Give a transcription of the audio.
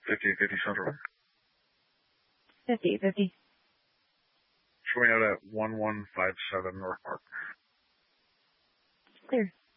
50 Central. 50. Showing out at 1157 North Park. Clear.